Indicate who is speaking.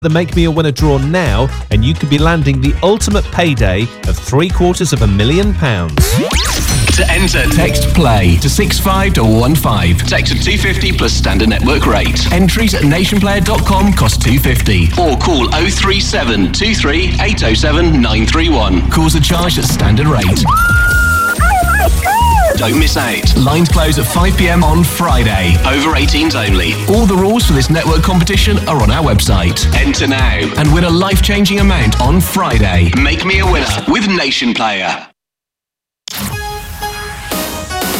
Speaker 1: the Make Me a Winner draw now, and you could be landing the ultimate payday of £750,000.
Speaker 2: To enter, text PLAY to 65215. Text to 250 plus standard network rate. Entries at nationplayer.com cost £250. Or call 037 23 807 931. Calls are charged at standard rate. Don't miss out. Lines close at 5 p.m. on Friday. Over 18s only. All the rules for this network competition are on our website. Enter now and win a life-changing amount on Friday. Make me a winner with Nation Player.